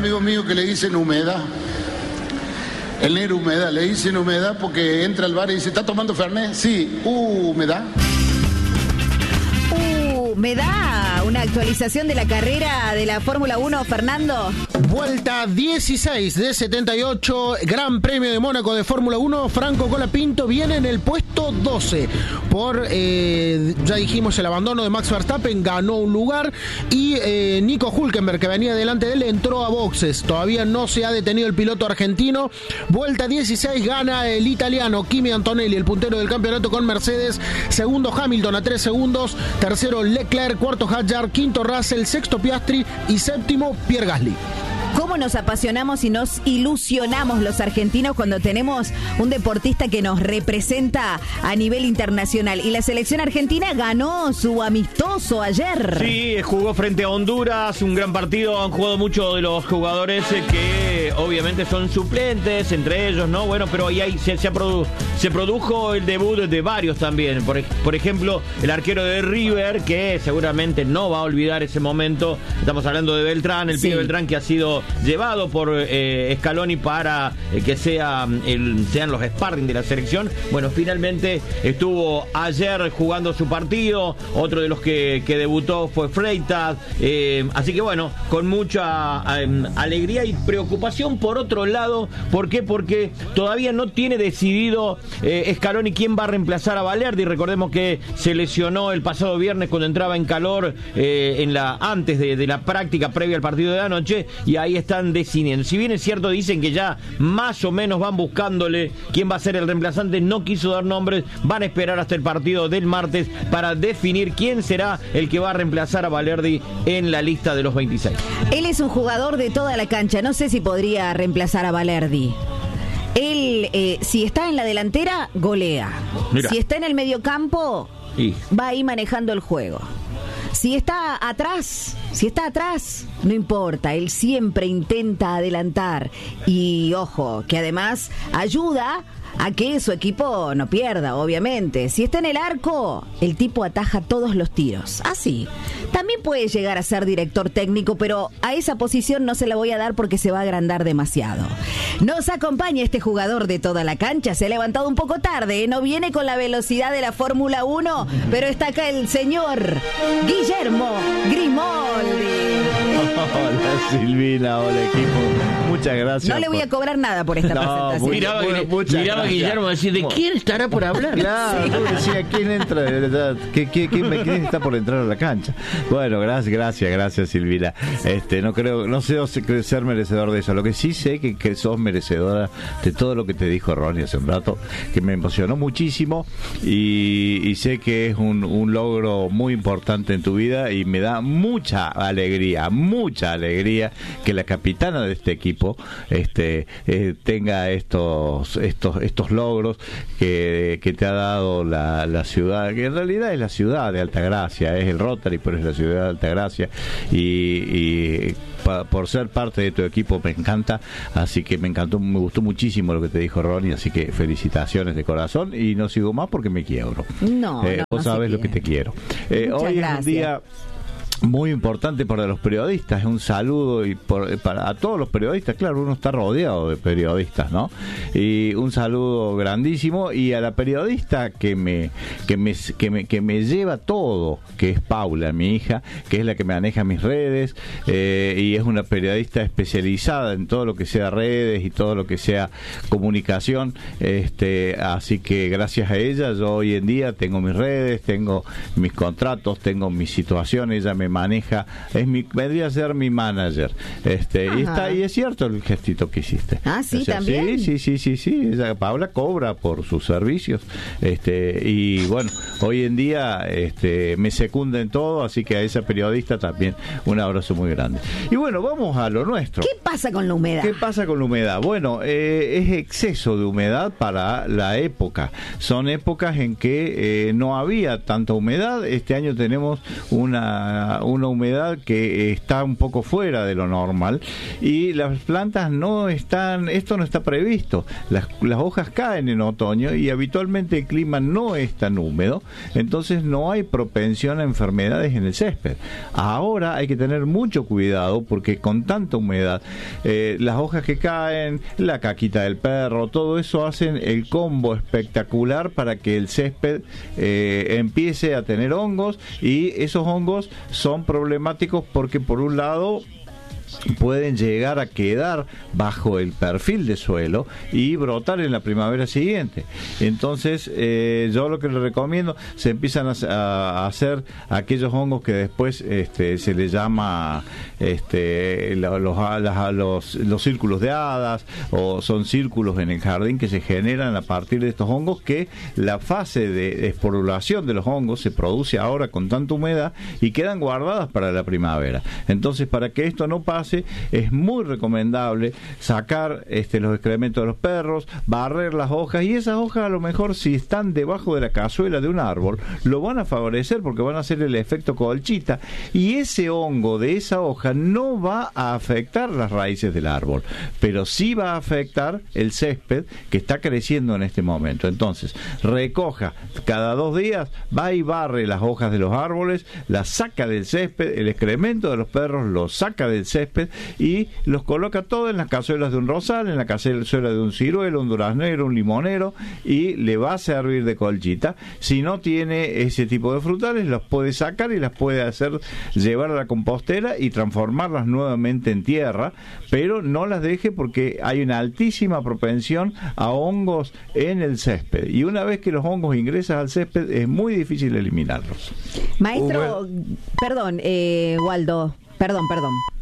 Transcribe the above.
amigos míos que le dicen humedad. El negro humedad, le dicen humedad porque entra al bar y dice, ¿está tomando Fernet? Sí, humedad. ¿Me da una actualización de la carrera de la Fórmula 1, Fernando? Vuelta 16 de 78, Gran Premio de Mónaco de Fórmula 1. Franco Colapinto viene en el puesto 12 por, ya dijimos, el abandono de Max Verstappen, ganó un lugar, y Nico Hülkenberg, que venía delante de él, entró a boxes. Todavía no se ha detenido el piloto argentino. Vuelta 16, gana el italiano Kimi Antonelli, el puntero del campeonato con Mercedes. Segundo Hamilton a 3 segundos, tercero Leclerc, cuarto Hadjar, quinto Russell, sexto Piastri y séptimo Pierre Gasly. ¿Cómo nos apasionamos y nos ilusionamos los argentinos cuando tenemos un deportista que nos representa a nivel internacional? Y la selección argentina ganó su amistoso ayer. Sí, jugó frente a Honduras, un gran partido. Han jugado muchos de los jugadores que obviamente son suplentes, entre ellos, ¿no? Bueno, pero ahí se produjo el debut de varios también. Por ejemplo, el arquero de River, que seguramente no va a olvidar ese momento. Estamos hablando de Beltrán, el pibe Beltrán, que ha sido llevado por Scaloni para que sean los sparring de la selección. Bueno, finalmente estuvo ayer jugando su partido. Otro de los que debutó fue Freitas. Así que bueno, con mucha alegría y preocupación por otro lado. ¿Por qué? Porque todavía no tiene decidido Scaloni quién va a reemplazar a Valerdi. Recordemos que se lesionó el pasado viernes cuando entraba en calor antes de la práctica previa al partido de anoche, y ahí están decidiendo. Si bien es cierto, dicen que ya más o menos van buscándole quién va a ser el reemplazante, no quiso dar nombres, van a esperar hasta el partido del martes para definir quién será el que va a reemplazar a Valerdi en la lista de los 26. Él es un jugador de toda la cancha, no sé si podría reemplazar a Valerdi. Él, si está en la delantera, golea. Mirá. Si está en el mediocampo, va ahí manejando el juego. Si está atrás, no importa, él siempre intenta adelantar. Y ojo, que además ayuda a que su equipo no pierda, obviamente. Si está en el arco, el tipo ataja todos los tiros. Así. También puede llegar a ser director técnico, pero a esa posición no se la voy a dar porque se va a agrandar demasiado. Nos acompaña este jugador de toda la cancha. Se ha levantado un poco tarde, no viene con la velocidad de la Fórmula 1, pero está acá el señor Guillermo Grimoldi. Hola Silvina, hola equipo. Muchas gracias. No le voy a cobrar nada por esta presentación. Miraba a Guillermo decir, ¿de quién estará por hablar? Claro, yo decía, ¿quién entra de verdad? ¿Quién está por entrar a la cancha? Bueno, gracias Silvina. No sé ser merecedor de eso. Lo que sí sé que sos merecedora de todo lo que te dijo Ronnie hace un rato, que me emocionó muchísimo, y sé que es un logro muy importante en tu vida, y me da mucha alegría que la capitana de este equipo tenga estos logros que te ha dado la ciudad, que en realidad es la ciudad de Altagracia, es el Rotary, pero es la ciudad de Altagracia, y por ser parte de tu equipo me encanta, así que me gustó muchísimo lo que te dijo Ronnie, así que felicitaciones de corazón, y no sigo más porque me quiebro. Vos sabés lo que te quiero. Hoy es un día muy importante para los periodistas, es un saludo para todos los periodistas. Claro, uno está rodeado de periodistas, ¿no? Y un saludo grandísimo, y a la periodista que me lleva todo, que es Paula, mi hija, que es la que me maneja mis redes, y es una periodista especializada en todo lo que sea redes y todo lo que sea comunicación, así que gracias a ella yo hoy en día tengo mis redes, tengo mis contratos, tengo mi situación, ella me maneja, vendría a ser mi manager, y es cierto el gestito que hiciste. Sí, también. Sí, ella, Paula, cobra por sus servicios, y bueno, hoy en día me secunda en todo, así que a esa periodista también un abrazo muy grande. Y bueno, vamos a lo nuestro. ¿Qué pasa con la humedad? Bueno, es exceso de humedad para la época. Son épocas en que no había tanta humedad. Este año tenemos una una humedad que está un poco fuera de lo normal y las plantas no están, esto no está previsto. Las hojas caen en otoño y habitualmente el clima no es tan húmedo, entonces no hay propensión a enfermedades en el césped. Ahora hay que tener mucho cuidado porque con tanta humedad, las hojas que caen, la caquita del perro, todo eso hacen el combo espectacular para que el césped empiece a tener hongos, y esos hongos son problemáticos porque por un lado pueden llegar a quedar bajo el perfil de suelo y brotar en la primavera siguiente. Entonces yo lo que les recomiendo, se empiezan a hacer aquellos hongos que después se les llama los círculos de hadas, o son círculos en el jardín que se generan a partir de estos hongos, que la fase de esporulación de los hongos se produce ahora con tanta humedad y quedan guardadas para la primavera. Entonces, para que esto no pase, es muy recomendable sacar los excrementos de los perros, barrer las hojas, y esas hojas a lo mejor, si están debajo de la cazuela de un árbol, lo van a favorecer porque van a hacer el efecto colchita, y ese hongo de esa hoja no va a afectar las raíces del árbol, pero sí va a afectar el césped que está creciendo en este momento. Entonces, recoja cada 2 días, va y barre las hojas de los árboles, las saca del césped, el excremento de los perros lo saca del césped y los coloca todo en las cazuelas de un rosal, en la cazuela de un ciruelo, un duraznero, un limonero, y le va a servir de colchita. Si no tiene ese tipo de frutales, los puede sacar y las puede llevar a la compostera y transformarlas nuevamente en tierra, pero no las deje porque hay una altísima propensión a hongos en el césped, y una vez que los hongos ingresan al césped es muy difícil eliminarlos. Maestro, perdón, Waldo, perdón.